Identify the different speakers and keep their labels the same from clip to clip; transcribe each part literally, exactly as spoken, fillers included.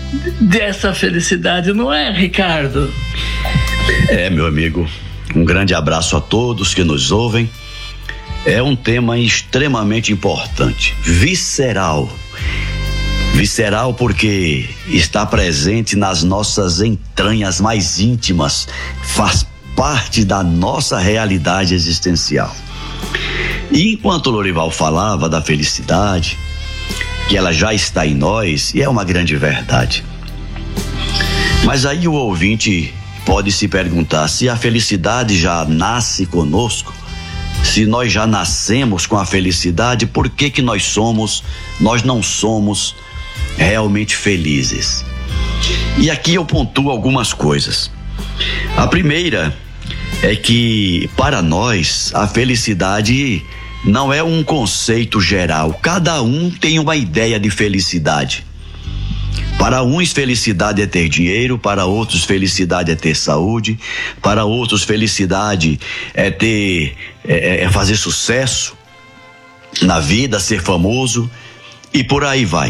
Speaker 1: dessa felicidade, não é, Ricardo?
Speaker 2: É, meu amigo, um grande abraço a todos que nos ouvem. É um tema extremamente importante, visceral. Visceral porque está presente nas nossas entranhas mais íntimas, faz parte da nossa realidade existencial. E enquanto o Lorival falava da felicidade, que ela já está em nós, e é uma grande verdade. Mas aí o ouvinte pode se perguntar, se a felicidade já nasce conosco, se nós já nascemos com a felicidade, por que que nós somos, nós não somos realmente felizes? E aqui eu pontuo algumas coisas. A primeira é que, para nós, a felicidade não é um conceito geral. Cada um tem uma ideia de felicidade. Para uns, felicidade é ter dinheiro, para outros, felicidade é ter saúde, para outros, felicidade é ter, é, é fazer sucesso na vida, ser famoso, e por aí vai.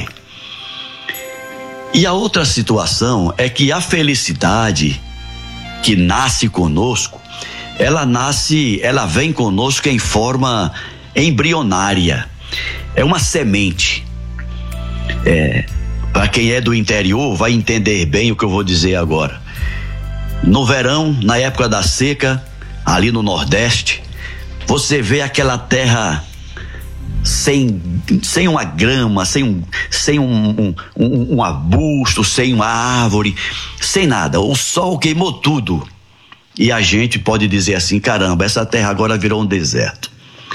Speaker 2: E a outra situação é que a felicidade que nasce conosco, ela nasce, ela vem conosco em forma embrionária. É uma semente. É, para quem é do interior vai entender bem o que eu vou dizer agora. No verão, na época da seca, ali no Nordeste, você vê aquela terra sem, sem uma grama, sem, um, sem um, um, um, um arbusto, sem uma árvore, sem nada. O sol queimou tudo. E a gente pode dizer assim, caramba, essa terra agora virou um deserto.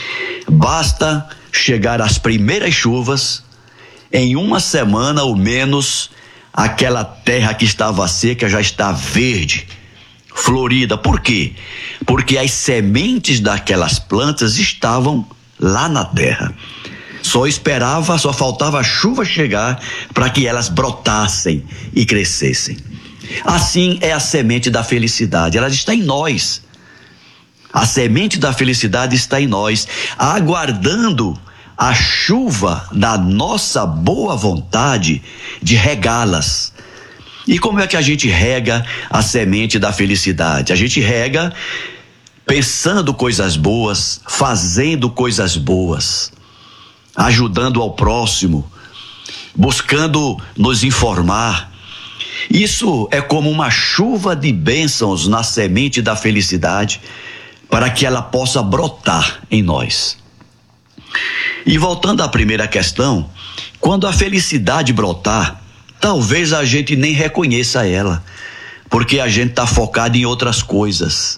Speaker 2: Basta chegar às primeiras chuvas, em uma semana ou menos, aquela terra que estava seca já está verde, florida. Por quê? Porque as sementes daquelas plantas estavam lá na terra. Só esperava, só faltava a chuva chegar para que elas brotassem e crescessem. Assim é a semente da felicidade, ela está em nós. A semente da felicidade está em nós, aguardando a chuva da nossa boa vontade de regá-las. E como é que a gente rega a semente da felicidade? A gente rega pensando coisas boas, fazendo coisas boas, ajudando ao próximo, buscando nos informar. Isso é como uma chuva de bênçãos na semente da felicidade, para que ela possa brotar em nós. E voltando à primeira questão, quando a felicidade brotar, talvez a gente nem reconheça ela, porque a gente está focado em outras coisas.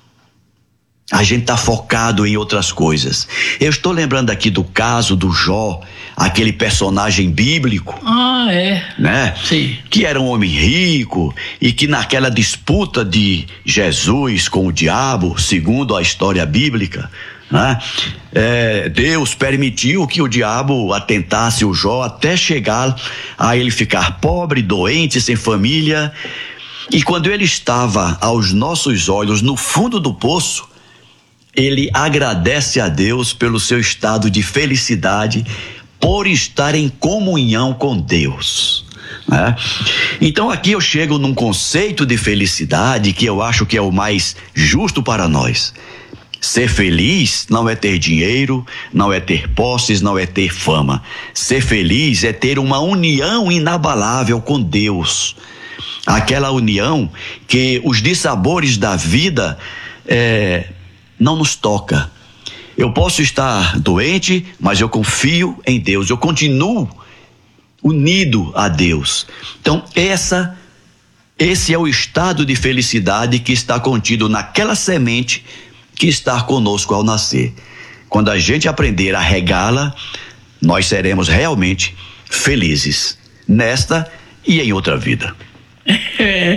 Speaker 2: A gente está focado em outras coisas. Eu estou lembrando aqui do caso do Jó, aquele personagem bíblico.
Speaker 1: Ah, é?
Speaker 2: Né?
Speaker 1: Sim.
Speaker 2: Que era um homem rico e que naquela disputa de Jesus com o diabo, segundo a história bíblica, né? É, Deus permitiu que o diabo atentasse o Jó até chegar a ele ficar pobre, doente, sem família. E quando ele estava aos nossos olhos no fundo do poço, ele agradece a Deus pelo seu estado de felicidade, por estar em comunhão com Deus, né? Então aqui eu chego num conceito de felicidade que eu acho que é o mais justo para nós. Ser feliz não é ter dinheiro, não é ter posses, não é ter fama. Ser feliz é ter uma união inabalável com Deus. Aquela união que os dissabores da vida é, não nos toca. Eu posso estar doente, mas eu confio em Deus, eu continuo unido a Deus. Então essa, esse é o estado de felicidade que está contido naquela semente que está conosco ao nascer. Quando a gente aprender a regá-la, nós seremos realmente felizes, nesta e em outra vida.
Speaker 1: É,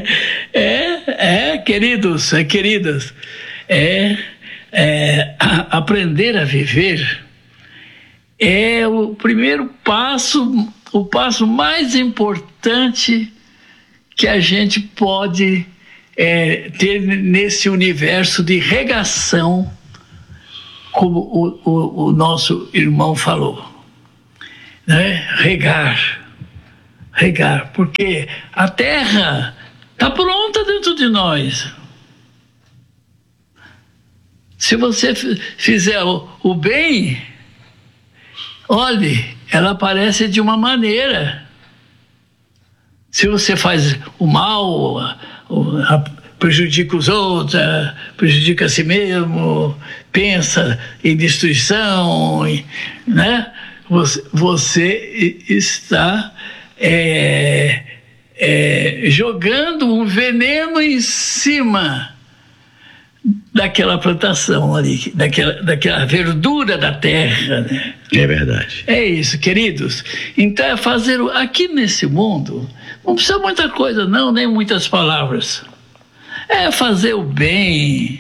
Speaker 1: é, é queridos, é, queridas, é... É, aprender a viver é o primeiro passo, o passo mais importante que a gente pode é, ter nesse universo de regação, como o, o, o nosso irmão falou, né? Regar, regar, porque a terra está pronta dentro de nós. Se você fizer o, o bem, olhe, ela aparece de uma maneira. Se você faz o mal, a, a, prejudica os outros, a, prejudica a si mesmo, pensa em destruição, né? Você, você está é, é, jogando um veneno em cima daquela plantação ali, daquela, daquela verdura da terra, né?
Speaker 2: É verdade.
Speaker 1: É isso, queridos. Então é fazer, aqui nesse mundo, não precisa muita coisa não, nem muitas palavras. É fazer o bem,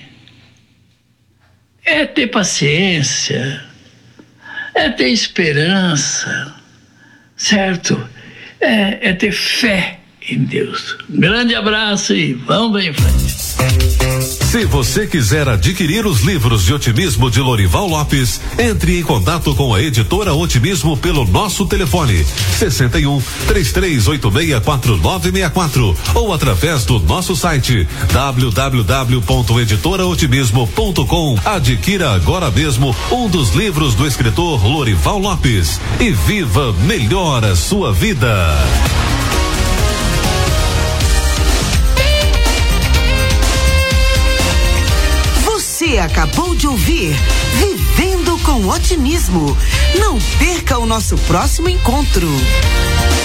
Speaker 1: é ter paciência, é ter esperança, certo? É, é ter fé em Deus. Um grande abraço e vamos em frente.
Speaker 3: Se você quiser adquirir os livros de otimismo de Lorival Lopes, entre em contato com a editora Otimismo pelo nosso telefone sessenta e um, três três oito seis, quatro nove seis quatro ou através do nosso site w w w ponto editora otimismo ponto com. Adquira agora mesmo um dos livros do escritor Lorival Lopes e viva melhor a sua vida.
Speaker 4: Você acabou de ouvir Vivendo com Otimismo. Não perca o nosso próximo encontro.